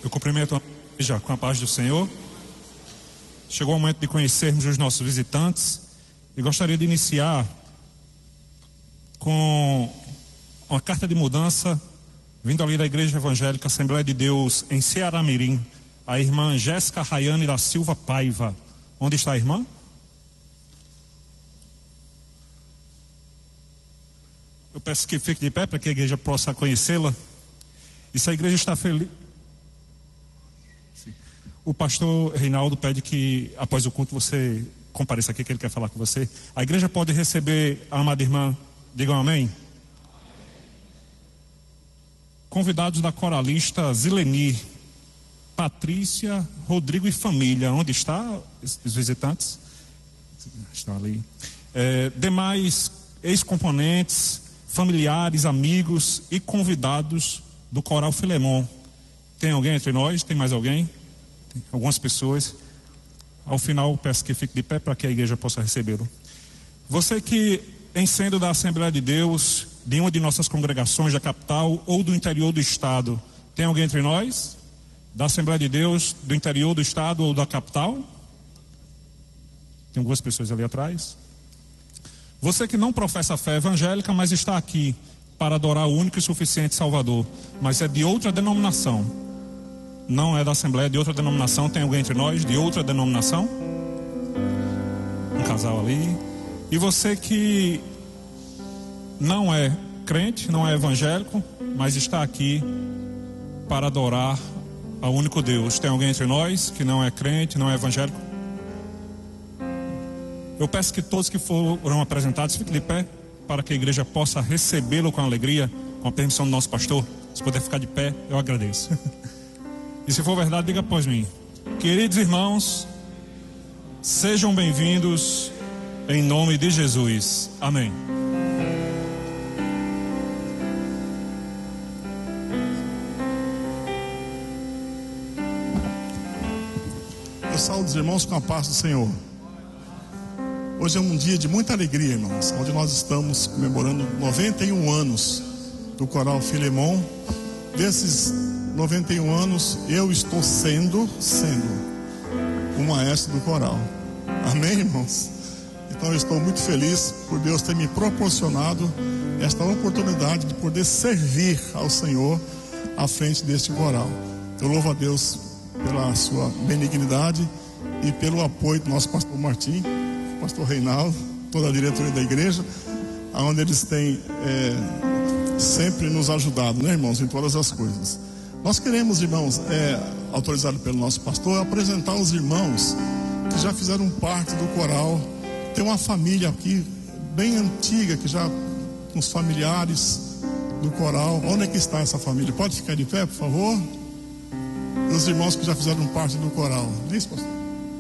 Eu cumprimento a igreja com a paz do Senhor. Chegou o momento de conhecermos os nossos visitantes e gostaria de iniciar com uma carta de mudança vindo ali da Igreja Evangélica Assembleia de Deus em Ceará-Mirim, a irmã Jéssica Rayane da Silva Paiva. Onde está a irmã? Eu peço que fique de pé para que a igreja possa conhecê-la. E se a igreja está feliz, o pastor Reinaldo pede que após o culto você compareça aqui, que ele quer falar com você. A igreja pode receber a amada irmã. Digam amém. Convidados da coralista Zileni, Patrícia, Rodrigo e família. Onde está os visitantes? Estão ali. Demais ex-componentes, familiares, amigos e convidados do Coral Filemon. Tem alguém entre nós? Tem mais alguém? Tem algumas pessoas. Ao final, peço que fique de pé para que a igreja possa recebê-lo. Você que, em sendo da Assembleia de Deus, de uma de nossas congregações da capital ou do interior do estado, tem alguém entre nós? Da Assembleia de Deus, do interior do estado ou da capital? Tem algumas pessoas ali atrás. Você que não professa a fé evangélica, mas está aqui para adorar o único e suficiente Salvador, mas é de outra denominação, não é da Assembleia, é de outra denominação. Tem alguém entre nós de outra denominação? Um casal ali. E você que não é crente, não é evangélico, mas está aqui para adorar ao único Deus. Tem alguém entre nós que não é crente, não é evangélico? Eu peço que todos que foram apresentados fiquem de pé para que a igreja possa recebê-lo com alegria, com a permissão do nosso pastor. Se puder ficar de pé, eu agradeço. E se for verdade, diga após mim. Queridos irmãos, sejam bem-vindos em nome de Jesus. Amém. Eu saúdo os irmãos com a paz do Senhor. Hoje é um dia de muita alegria, irmãos, onde nós estamos comemorando 91 anos do Coral Filemon. Desses 91 anos, eu estou sendo o maestro do coral. Amém, irmãos? Então eu estou muito feliz por Deus ter me proporcionado esta oportunidade de poder servir ao Senhor à frente deste coral. Eu louvo a Deus pela sua benignidade e pelo apoio do nosso pastor Martim, pastor Reinaldo, toda a diretoria da igreja, onde eles têm sempre nos ajudado, né, irmãos, em todas as coisas. Nós queremos, irmãos, autorizado pelo nosso pastor, apresentar os irmãos que já fizeram parte do coral. Tem uma família aqui bem antiga, que já com os familiares do coral. Onde é que está essa família? Pode ficar de pé, por favor? Os irmãos que já fizeram parte do coral. Diz, pastor.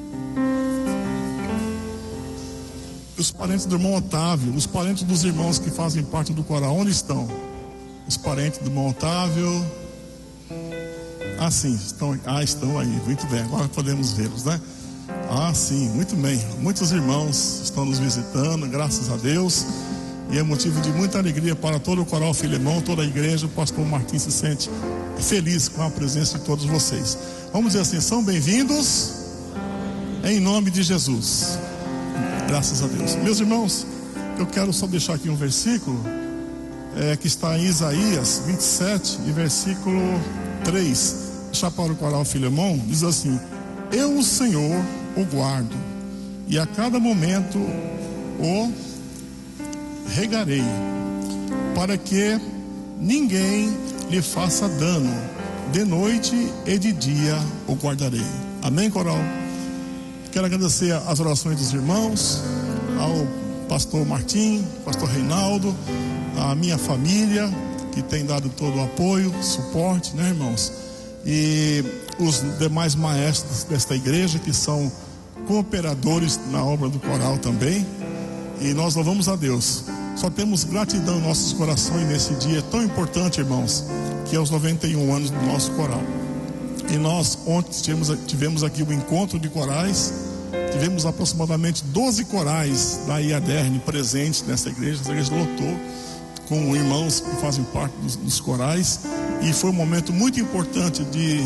Os parentes do irmão Otávio, os parentes dos irmãos que fazem parte do coral, onde estão? Os parentes do irmão Otávio. Ah, sim, estão aí, muito bem, agora podemos vê-los, né? Ah, sim, muito bem, muitos irmãos estão nos visitando, graças a Deus, e é motivo de muita alegria para todo o Coral Filemon, toda a igreja. O pastor Martim se sente feliz com a presença de todos vocês. Vamos dizer assim, são bem-vindos em nome de Jesus. Graças a Deus. Meus irmãos, eu quero só deixar aqui um versículo que está em Isaías 27 e versículo 3. Deixar para o Coral Filemon, diz assim: eu, o Senhor, o guardo, e a cada momento o regarei, para que ninguém lhe faça dano, de noite e de dia o guardarei. Amém, coral? Quero agradecer as orações dos irmãos, ao pastor Martim, pastor Reinaldo, a minha família, que tem dado todo o apoio, suporte, né, irmãos? E os demais maestros desta igreja, que são cooperadores na obra do coral também. E nós louvamos a Deus. Só temos gratidão em nossos corações nesse dia tão importante, irmãos, que é os 91 anos do nosso coral. E nós ontem tivemos aqui o encontro de corais. Tivemos aproximadamente 12 corais da IADERN presentes nessa igreja. Essa igreja lotou com irmãos que fazem parte dos corais. E foi um momento muito importante de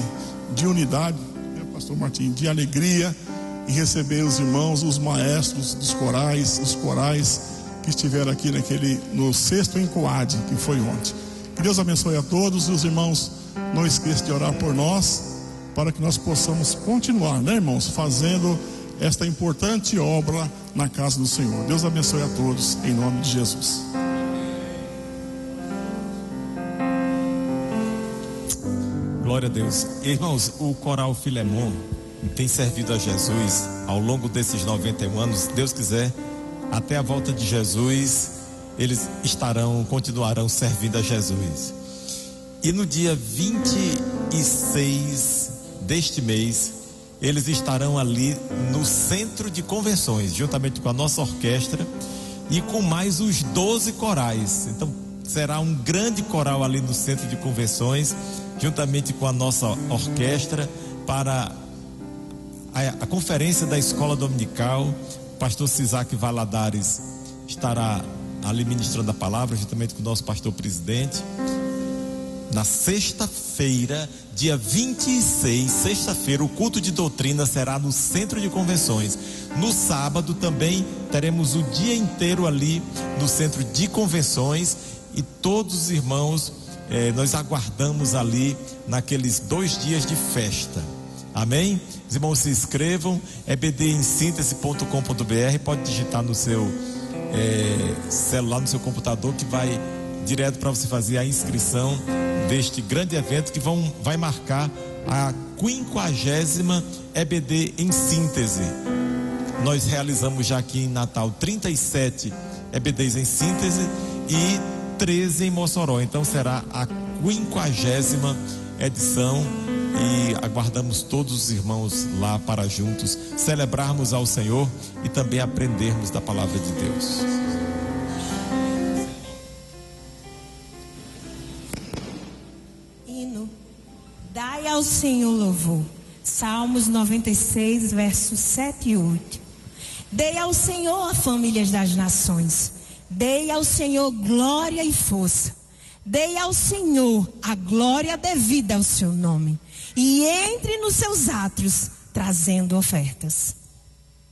de unidade, pastor Martim, de alegria em receber os irmãos, os maestros dos corais, os corais que estiveram aqui no 6º Encoad, que foi ontem. Que Deus abençoe a todos. E os irmãos, não esqueçam de orar por nós, para que nós possamos continuar, né, irmãos, fazendo esta importante obra na casa do Senhor. Deus abençoe a todos, em nome de Jesus. Glória a Deus. Irmãos, o coral Filemon tem servido a Jesus ao longo desses 91 anos. Se Deus quiser, até a volta de Jesus, eles continuarão servindo a Jesus. E no dia 26 deste mês, eles estarão ali no centro de convenções, juntamente com a nossa orquestra e com mais os 12 corais. Então será um grande coral ali no centro de convenções, juntamente com a nossa orquestra, para a conferência da escola dominical. O pastor Cisac Valadares estará ali ministrando a palavra, juntamente com o nosso pastor presidente. Na sexta-feira, dia 26, sexta-feira, o culto de doutrina será no centro de convenções. No sábado também teremos o dia inteiro ali no centro de convenções, e todos os irmãos, nós aguardamos ali naqueles 2 dias de festa. Amém? Os irmãos se inscrevam, ebdemsintese.com.br, pode digitar no seu celular, no seu computador, que vai direto para você fazer a inscrição deste grande evento que vai marcar a 50ª EBD em síntese. Nós realizamos já aqui em Natal 37 EBDs em síntese e 13 em Mossoró. Então será a 50ª edição e aguardamos todos os irmãos lá para juntos celebrarmos ao Senhor e também aprendermos da palavra de Deus. Dai ao Senhor louvor. Salmos 96, versos 7 e 8. Dei ao Senhor, famílias das nações. Dei ao Senhor glória e força. Dei ao Senhor a glória devida ao seu nome. E entre nos seus átrios, trazendo ofertas.